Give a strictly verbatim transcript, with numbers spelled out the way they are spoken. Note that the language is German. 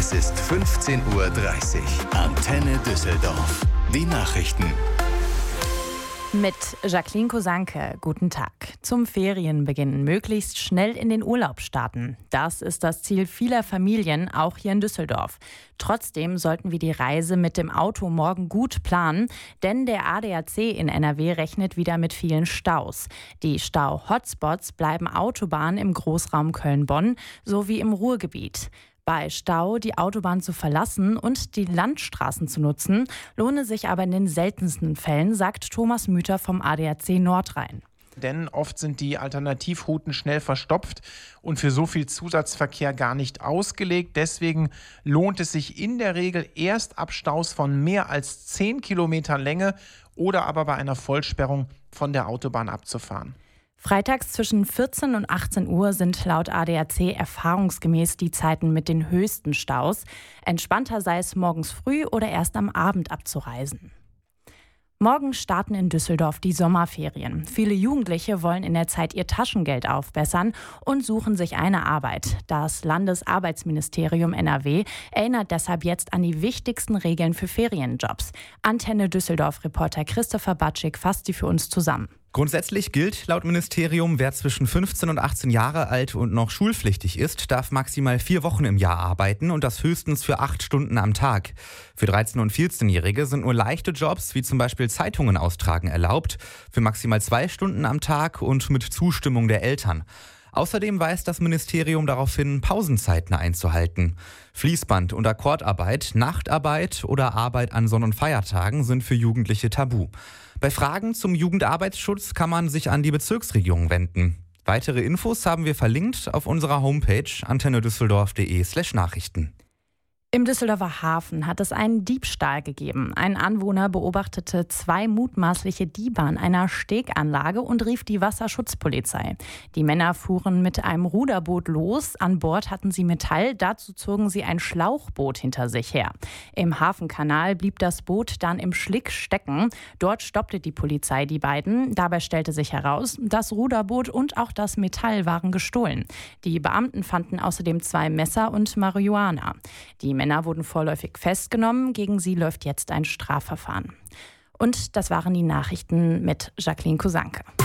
Es ist fünfzehn Uhr dreißig. Antenne Düsseldorf. Die Nachrichten. Mit Jacqueline Kosanke, guten Tag. Zum Ferienbeginn möglichst schnell in den Urlaub starten. Das ist das Ziel vieler Familien, auch hier in Düsseldorf. Trotzdem sollten wir die Reise mit dem Auto morgen gut planen, denn der A D A C in N R W rechnet wieder mit vielen Staus. Die Stau-Hotspots bleiben Autobahnen im Großraum Köln-Bonn sowie im Ruhrgebiet. Bei Stau die Autobahn zu verlassen und die Landstraßen zu nutzen, lohne sich aber in den seltensten Fällen, sagt Thomas Müther vom A D A C Nordrhein. Denn oft sind die Alternativrouten schnell verstopft und für so viel Zusatzverkehr gar nicht ausgelegt. Deswegen lohnt es sich in der Regel erst ab Staus von mehr als zehn Kilometern Länge oder aber bei einer Vollsperrung von der Autobahn abzufahren. Freitags zwischen vierzehn und achtzehn Uhr sind laut A D A C erfahrungsgemäß die Zeiten mit den höchsten Staus. Entspannter sei es morgens früh oder erst am Abend abzureisen. Morgen starten in Düsseldorf die Sommerferien. Viele Jugendliche wollen in der Zeit ihr Taschengeld aufbessern und suchen sich eine Arbeit. Das Landesarbeitsministerium N R W erinnert deshalb jetzt an die wichtigsten Regeln für Ferienjobs. Antenne Düsseldorf-Reporter Christopher Batschik fasst sie für uns zusammen. Grundsätzlich gilt laut Ministerium, wer zwischen fünfzehn und achtzehn Jahre alt und noch schulpflichtig ist, darf maximal vier Wochen im Jahr arbeiten und das höchstens für acht Stunden am Tag. Für dreizehn- und vierzehnjährige sind nur leichte Jobs wie zum Beispiel Zeitungen austragen erlaubt, für maximal zwei Stunden am Tag und mit Zustimmung der Eltern. Außerdem weist das Ministerium darauf hin, Pausenzeiten einzuhalten. Fließband- und Akkordarbeit, Nachtarbeit oder Arbeit an Sonn- und Feiertagen sind für Jugendliche tabu. Bei Fragen zum Jugendarbeitsschutz kann man sich an die Bezirksregierung wenden. Weitere Infos haben wir verlinkt auf unserer Homepage antennedüsseldorf.de slash Nachrichten. Im Düsseldorfer Hafen hat es einen Diebstahl gegeben. Ein Anwohner beobachtete zwei mutmaßliche Diebe an einer Steganlage und rief die Wasserschutzpolizei. Die Männer fuhren mit einem Ruderboot los. An Bord hatten sie Metall, dazu zogen sie ein Schlauchboot hinter sich her. Im Hafenkanal blieb das Boot dann im Schlick stecken. Dort stoppte die Polizei die beiden. Dabei stellte sich heraus, das Ruderboot und auch das Metall waren gestohlen. Die Beamten fanden außerdem zwei Messer und Marihuana. Die Männer wurden vorläufig festgenommen, gegen sie läuft jetzt ein Strafverfahren. Und das waren die Nachrichten mit Jacqueline Kosanke.